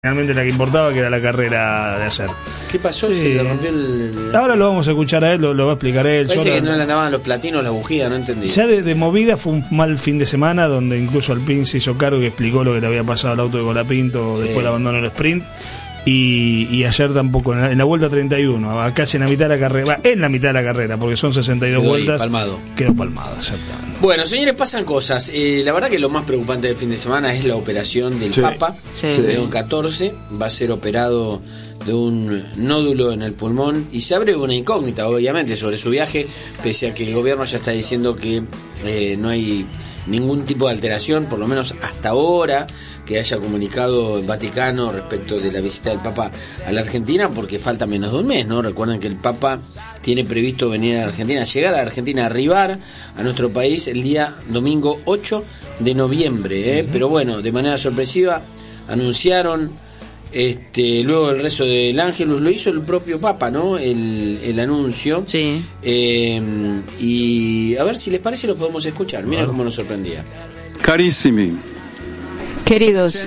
Realmente la que importaba, que era la carrera de ayer. ¿Qué pasó? Sí. Se le rompió el... Ahora lo vamos a escuchar a él, lo va a explicar él. Parece que no le andaban los platinos, la bujía, no entendí. Ya de movida fue un mal fin de semana, donde incluso Alpine se hizo cargo y explicó lo que le había pasado al auto de Colapinto, sí. Después del abandono del sprint. Y ayer tampoco, en la vuelta 31, casi en la mitad de la carrera, porque son 62 vueltas. Quedó palmado, exactamente. Bueno, señores, pasan cosas. La verdad que lo más preocupante del fin de semana es la operación del Papa, León XIV. Va a ser operado de un nódulo en el pulmón y se abre una incógnita, obviamente, sobre su viaje, pese a que el gobierno ya está diciendo que no hay ningún tipo de alteración, por lo menos hasta ahora, que haya comunicado el Vaticano respecto de la visita del Papa a la Argentina, porque falta menos de un mes, ¿no? Recuerden que el Papa tiene previsto venir a la Argentina, llegar a la Argentina, arribar a nuestro país el día domingo 8 de noviembre, pero bueno, de manera sorpresiva anunciaron luego el rezo del Ángelus, lo hizo el propio Papa, ¿no? El anuncio. Sí. Y a ver si les parece lo podemos escuchar. Mira cómo nos sorprendía. Carissimi. Queridos,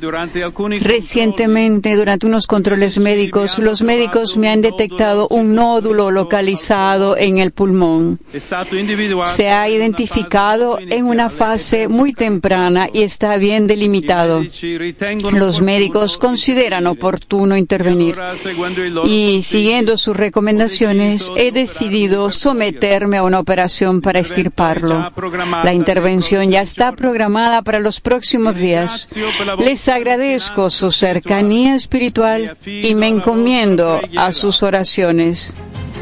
recientemente durante unos controles médicos, los médicos me han detectado un nódulo localizado en el pulmón. Se ha identificado en una fase muy temprana y está bien delimitado. Los médicos consideran oportuno intervenir y, siguiendo sus recomendaciones, he decidido someterme a una operación para extirparlo. La intervención ya está programada para los próximos días. Les agradezco su cercanía espiritual y me encomiendo a sus oraciones.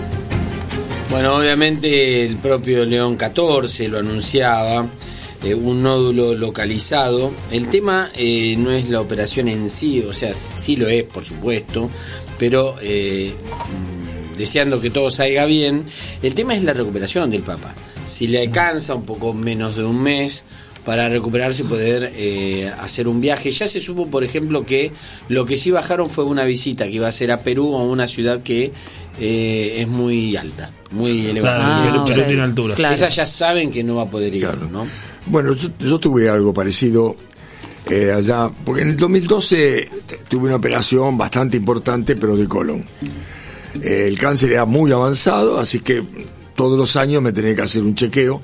Bueno, obviamente el propio León XIV lo anunciaba, un nódulo localizado. El tema no es la operación en sí, o sea, sí lo es, por supuesto, pero deseando que todo salga bien. El tema es la recuperación del Papa. Si le alcanza un poco menos de un mes para recuperarse y poder hacer un viaje. Ya se supo, por ejemplo, que lo que sí bajaron fue una visita que iba a hacer a Perú, a una ciudad que es muy alta, muy elevada. Perú tiene altura. Claro. Esa ya saben que no va a poder ir, claro. ¿No? Bueno, yo tuve algo parecido allá, porque en el 2012 tuve una operación bastante importante, pero de colon. El cáncer era muy avanzado, así que todos los años me tenía que hacer un chequeo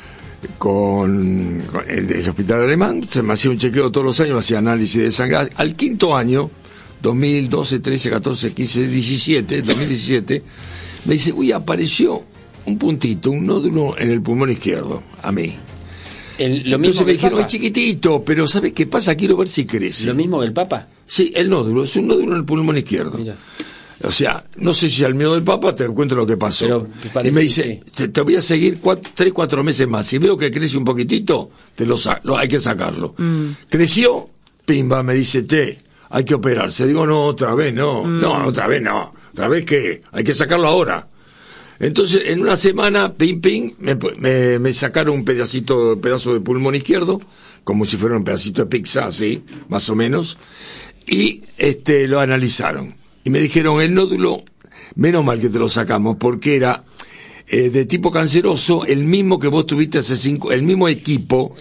con el hospital alemán. Se me hacía un chequeo todos los años, me hacía análisis de sangre. Al quinto año, 2012, 13, 14, 15, 2017, me dice, apareció un puntito, un nódulo en el pulmón izquierdo, a mí. Entonces me dijeron, es chiquitito, pero ¿sabes qué pasa? Quiero ver si crece. ¿Lo mismo que el Papa? Sí, el nódulo, es un nódulo en el pulmón izquierdo. Mira. O sea, no sé si al miedo del Papa te cuento lo que pasó. Y me dice, te voy a seguir 3-4 meses más. Si veo que crece un poquitito, hay que sacarlo. Creció, pimba, me dice, hay que operarse. Digo, no, otra vez no. No, otra vez no. ¿Otra vez qué? Hay que sacarlo ahora. Entonces, en una semana, me sacaron un pedazo de pulmón izquierdo, como si fuera un pedacito de pizza, así, más o menos, y lo analizaron. Y me dijeron, el nódulo, menos mal que te lo sacamos, porque era de tipo canceroso, el mismo que vos tuviste el mismo equipo,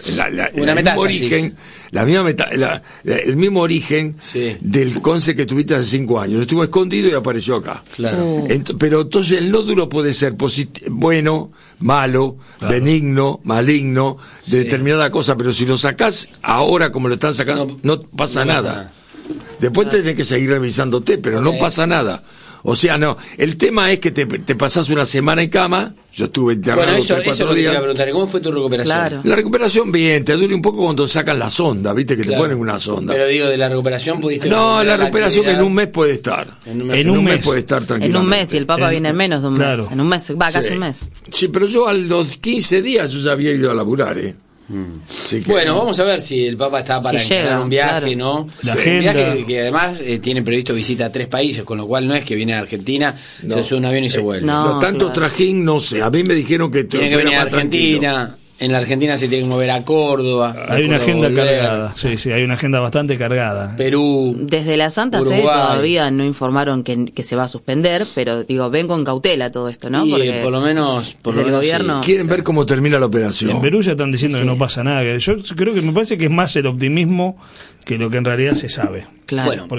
el mismo origen sí. Del cáncer que tuviste hace 5 años. Estuvo escondido y apareció acá. Claro. Pero entonces el nódulo puede ser bueno, malo, claro. Benigno, maligno, de determinada cosa, pero si lo sacás ahora como lo están sacando, no pasa nada. Después tenés que seguir revisándote, pero no pasa nada. O sea, no. El tema es que te pasás una semana en cama. Yo estuve internado 3-4 días. Eso es lo que te iba a preguntar. ¿Cómo fue tu recuperación? Claro. La recuperación bien. Te duele un poco cuando sacan la sonda, ¿viste? Que te ponen una sonda. Pero digo, de la recuperación pudiste... No, la recuperación en un mes puede estar. En un mes puede estar tranquilamente. En un mes, y el Papa viene en menos de un mes. En un mes, casi un mes. Sí, pero yo a los 15 días yo ya había ido a laburar, Sí, bueno, vamos a ver si el Papa está para encarar un viaje, claro. ¿no? Un viaje que además tiene previsto visita a 3 países, con lo cual no es que viene a Argentina, se sube un avión y se vuelve. No, tanto trajín, no sé. A mí me dijeron que tiene que venir a Argentina. Tranquilo. En la Argentina se tiene que mover a Córdoba. Hay una agenda cargada. Sí, hay una agenda bastante cargada. Perú. Desde la Santa Sede todavía no informaron que se va a suspender, pero ven con cautela todo esto, ¿no? Y porque por lo menos el gobierno quieren ver cómo termina la operación. En Perú ya están diciendo que no pasa nada. Yo creo que me parece que es más el optimismo que lo que en realidad se sabe. Claro. Bueno,